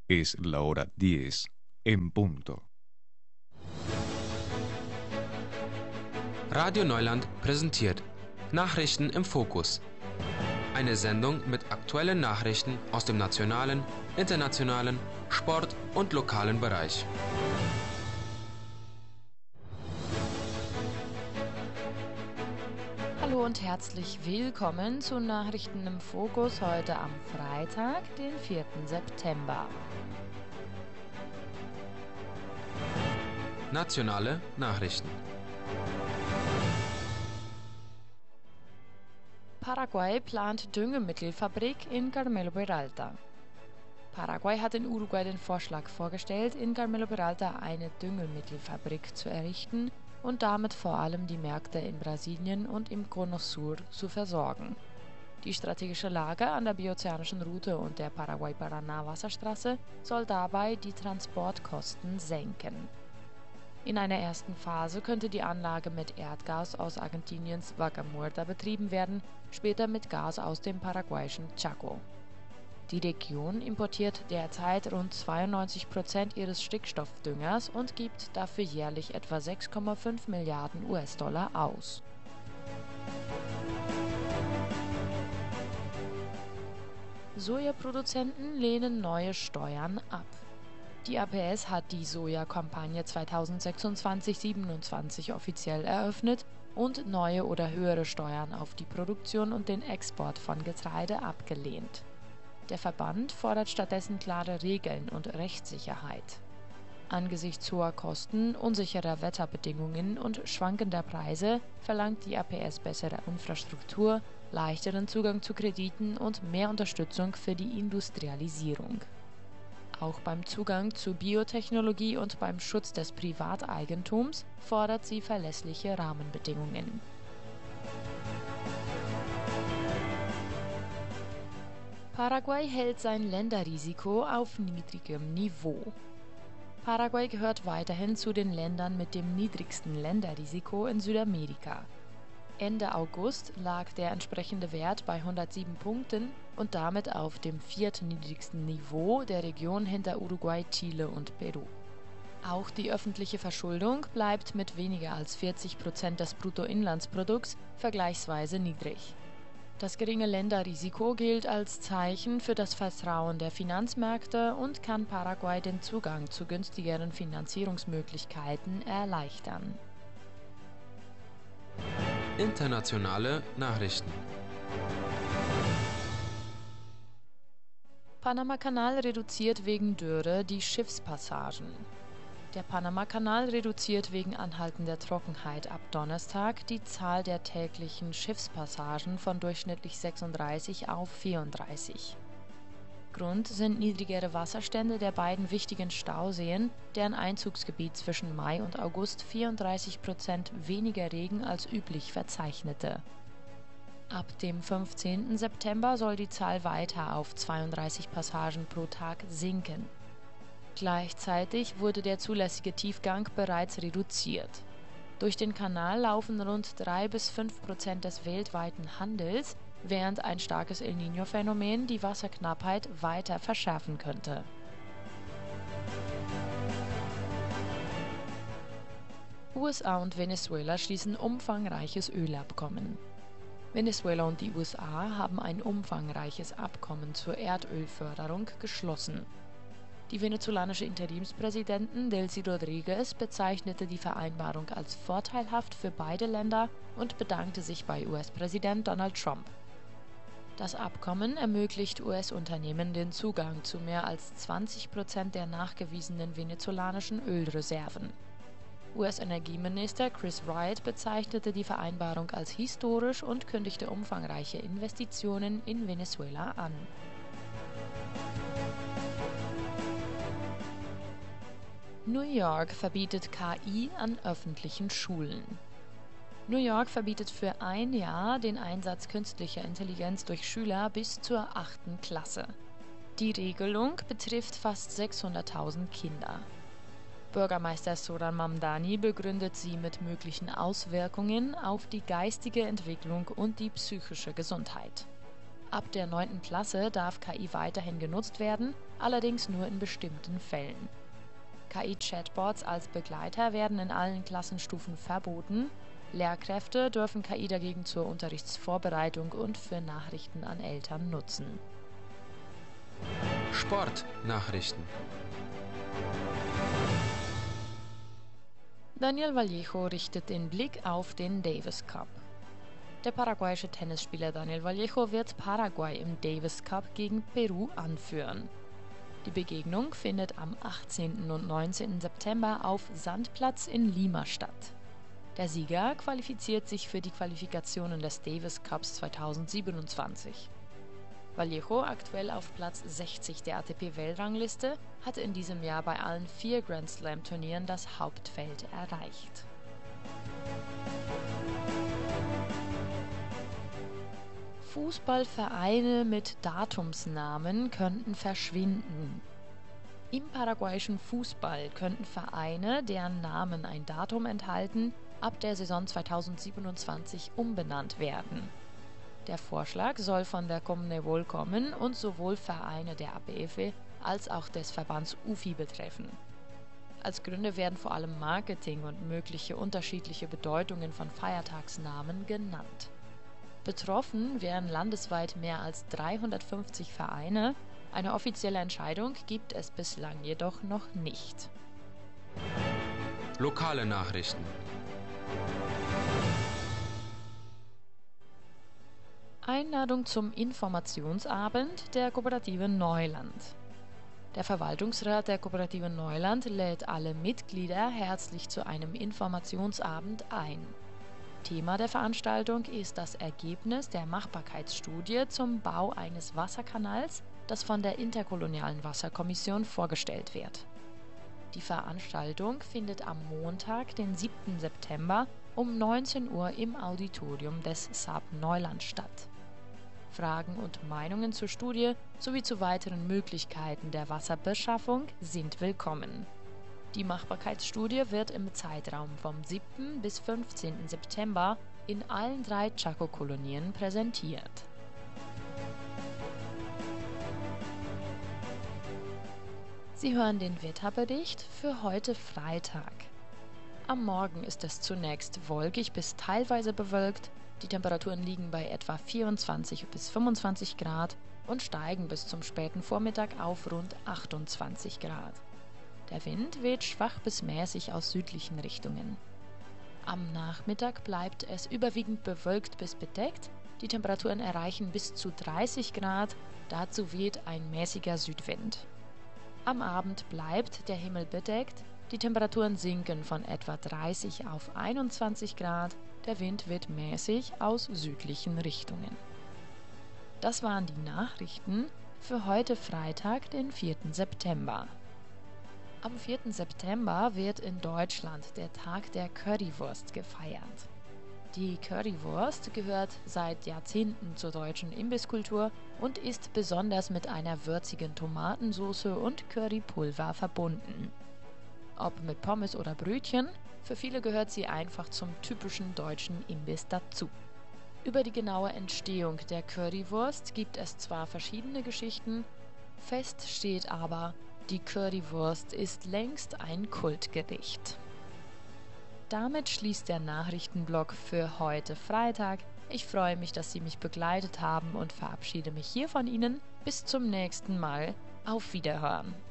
Es la hora 10 en punto. Radio Neuland präsentiert Nachrichten im Fokus. Eine Sendung mit aktuellen Nachrichten aus dem nationalen, internationalen, Sport- und lokalen Bereich. Hallo und herzlich willkommen zu Nachrichten im Fokus heute am Freitag, den 4. September. Nationale Nachrichten. Paraguay plant Düngemittelfabrik in Carmelo Peralta. Paraguay hat in Uruguay den Vorschlag vorgestellt, in Carmelo Peralta eine Düngemittelfabrik zu errichten und damit vor allem die Märkte in Brasilien und im Cono Sur zu versorgen. Die strategische Lage an der biozeanischen Route und der Paraguay-Paraná-Wasserstraße soll dabei die Transportkosten senken. In einer ersten Phase könnte die Anlage mit Erdgas aus Argentiniens Vaca Muerta betrieben werden, später mit Gas aus dem paraguayischen Chaco. Die Region importiert derzeit rund 92% ihres Stickstoffdüngers und gibt dafür jährlich etwa 6,5 Milliarden US-Dollar aus. Sojaproduzenten lehnen neue Steuern ab. Die APS hat die Sojakampagne 2026-27 offiziell eröffnet und neue oder höhere Steuern auf die Produktion und den Export von Getreide abgelehnt. Der Verband fordert stattdessen klare Regeln und Rechtssicherheit. Angesichts hoher Kosten, unsicherer Wetterbedingungen und schwankender Preise verlangt die APS bessere Infrastruktur, leichteren Zugang zu Krediten und mehr Unterstützung für die Industrialisierung. Auch beim Zugang zu Biotechnologie und beim Schutz des Privateigentums fordert sie verlässliche Rahmenbedingungen. Paraguay hält sein Länderrisiko auf niedrigem Niveau. Paraguay gehört weiterhin zu den Ländern mit dem niedrigsten Länderrisiko in Südamerika. Ende August lag der entsprechende Wert bei 107 Punkten und damit auf dem viertniedrigsten Niveau der Region hinter Uruguay, Chile und Peru. Auch die öffentliche Verschuldung bleibt mit weniger als 40% des Bruttoinlandsprodukts vergleichsweise niedrig. Das geringe Länderrisiko gilt als Zeichen für das Vertrauen der Finanzmärkte und kann Paraguay den Zugang zu günstigeren Finanzierungsmöglichkeiten erleichtern. Internationale Nachrichten. Panamakanal reduziert wegen Dürre die Schiffspassagen. Der Panamakanal reduziert wegen anhaltender Trockenheit ab Donnerstag die Zahl der täglichen Schiffspassagen von durchschnittlich 36 auf 34. Grund sind niedrigere Wasserstände der beiden wichtigen Stauseen, deren Einzugsgebiet zwischen Mai und August 34% weniger Regen als üblich verzeichnete. Ab dem 15. September soll die Zahl weiter auf 32 Passagen pro Tag sinken. Gleichzeitig wurde der zulässige Tiefgang bereits reduziert. Durch den Kanal laufen rund 3-5% des weltweiten Handels, während ein starkes El Niño-Phänomen die Wasserknappheit weiter verschärfen könnte. USA und Venezuela schließen umfangreiches Ölabkommen. Venezuela und die USA haben ein umfangreiches Abkommen zur Erdölförderung geschlossen. Die venezolanische Interimspräsidentin Delcy Rodríguez bezeichnete die Vereinbarung als vorteilhaft für beide Länder und bedankte sich bei US-Präsident Donald Trump. Das Abkommen ermöglicht US-Unternehmen den Zugang zu mehr als 20% der nachgewiesenen venezolanischen Ölreserven. US-Energieminister Chris Wright bezeichnete die Vereinbarung als historisch und kündigte umfangreiche Investitionen in Venezuela an. New York verbietet KI an öffentlichen Schulen. New York verbietet für ein Jahr den Einsatz künstlicher Intelligenz durch Schüler bis zur 8. Klasse. Die Regelung betrifft fast 600.000 Kinder. Bürgermeister Zoran Mamdani begründet sie mit möglichen Auswirkungen auf die geistige Entwicklung und die psychische Gesundheit. Ab der 9. Klasse darf KI weiterhin genutzt werden, allerdings nur in bestimmten Fällen. KI-Chatbots als Begleiter werden in allen Klassenstufen verboten. Lehrkräfte dürfen KI dagegen zur Unterrichtsvorbereitung und für Nachrichten an Eltern nutzen. Sportnachrichten. Daniel Vallejo richtet den Blick auf den Davis Cup. Der paraguayische Tennisspieler Daniel Vallejo wird Paraguay im Davis Cup gegen Peru anführen. Die Begegnung findet am 18. und 19. September auf Sandplatz in Lima statt. Der Sieger qualifiziert sich für die Qualifikationen des Davis Cups 2027. Vallejo, aktuell auf Platz 60 der ATP-Weltrangliste, hat in diesem Jahr bei allen 4 Grand Slam-Turnieren das Hauptfeld erreicht. Fußballvereine mit Datumsnamen könnten verschwinden. Im paraguayischen Fußball könnten Vereine, deren Namen ein Datum enthalten, ab der Saison 2027 umbenannt werden. Der Vorschlag soll von der Conmebol kommen und sowohl Vereine der APF als auch des Verbands UFI betreffen. Als Gründe werden vor allem Marketing und mögliche unterschiedliche Bedeutungen von Feiertagsnamen genannt. Betroffen wären landesweit mehr als 350 Vereine. Eine offizielle Entscheidung gibt es bislang jedoch noch nicht. Lokale Nachrichten. Einladung zum Informationsabend der Kooperative Neuland. Der Verwaltungsrat der Kooperative Neuland lädt alle Mitglieder herzlich zu einem Informationsabend ein. Thema der Veranstaltung ist das Ergebnis der Machbarkeitsstudie zum Bau eines Wasserkanals, das von der Interkolonialen Wasserkommission vorgestellt wird. Die Veranstaltung findet am Montag, den 7. September um 19 Uhr im Auditorium des SAP Neuland statt. Fragen und Meinungen zur Studie sowie zu weiteren Möglichkeiten der Wasserbeschaffung sind willkommen. Die Machbarkeitsstudie wird im Zeitraum vom 7. bis 15. September in allen 3 Chaco-Kolonien präsentiert. Sie hören den Wetterbericht für heute Freitag. Am Morgen ist es zunächst wolkig bis teilweise bewölkt. Die Temperaturen liegen bei etwa 24 bis 25 Grad und steigen bis zum späten Vormittag auf rund 28 Grad. Der Wind weht schwach bis mäßig aus südlichen Richtungen. Am Nachmittag bleibt es überwiegend bewölkt bis bedeckt. Die Temperaturen erreichen bis zu 30 Grad, dazu weht ein mäßiger Südwind. Am Abend bleibt der Himmel bedeckt, die Temperaturen sinken von etwa 30 auf 21 Grad, der Wind weht mäßig aus südlichen Richtungen. Das waren die Nachrichten für heute Freitag, den 4. September. Am 4. September wird in Deutschland der Tag der Currywurst gefeiert. Die Currywurst gehört seit Jahrzehnten zur deutschen Imbisskultur und ist besonders mit einer würzigen Tomatensauce und Currypulver verbunden. Ob mit Pommes oder Brötchen, für viele gehört sie einfach zum typischen deutschen Imbiss dazu. Über die genaue Entstehung der Currywurst gibt es zwar verschiedene Geschichten, fest steht aber, die Currywurst ist längst ein Kultgericht. Damit schließt der Nachrichtenblock für heute Freitag. Ich freue mich, dass Sie mich begleitet haben und verabschiede mich hier von Ihnen. Bis zum nächsten Mal. Auf Wiederhören.